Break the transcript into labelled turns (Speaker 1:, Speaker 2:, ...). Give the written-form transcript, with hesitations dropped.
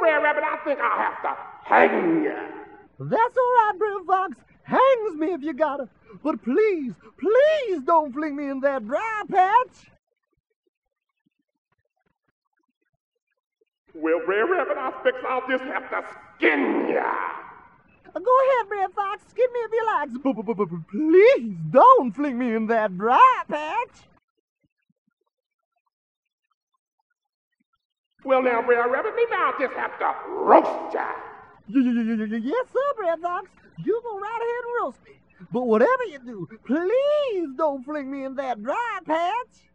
Speaker 1: Brer Rabbit, I think I'll have to hang you.
Speaker 2: That's all right, Brer Fox. Hangs me if you gotta. But please, please don't fling me in that dry patch.
Speaker 1: Well, Brer Rabbit, I expect I'll just have to skin ya.
Speaker 2: Go ahead, Brer Fox. Skin me if you like. But please don't fling me in that dry patch.
Speaker 1: Well, now, Brer Rabbit, maybe I'll just have to roast ya.
Speaker 2: Yes, sir, Brer Fox. You go right ahead and roast me. But whatever you do, please don't fling me in that dry patch.